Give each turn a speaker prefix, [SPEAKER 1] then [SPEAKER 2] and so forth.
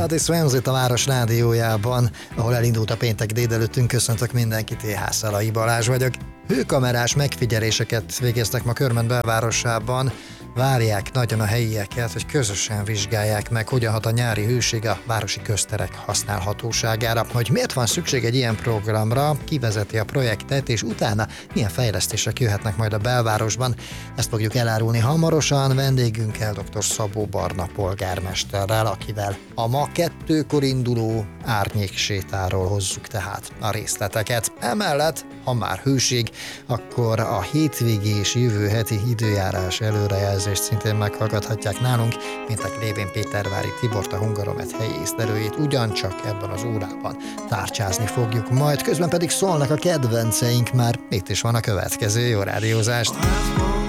[SPEAKER 1] Tati Swansea a Város Rádiójában, ahol elindult a péntek délelőttünk. Köszöntök mindenkit, én Szalai Balázs vagyok. Hőkamerás megfigyeléseket végeztek ma Körmend belvárosában. Várják nagyon a helyieket, hogy közösen vizsgálják meg, hogyan hat a nyári hőség a városi közterek használhatóságára. Hogy miért van szükség egy ilyen programra, kivezeti a projektet, és utána milyen fejlesztések jöhetnek majd a belvárosban. Ezt fogjuk elárulni hamarosan vendégünkkel, dr. Szabó Barna polgármesterrel, akivel a ma 2-kor induló árnyéksétáról hozzuk tehát a részleteket. Emellett, ha már hőség, akkor a hétvégi és jövő heti időjárás előrejelzést szintén meghallgathatják nálunk, mintek révén Pétervári Tibort, a Hungaromet helyi észlelőjét ugyancsak ebben az órában tárcsázni fogjuk majd. Közben pedig szólnak a kedvenceink, már itt is van a következő. Jó rádiózást!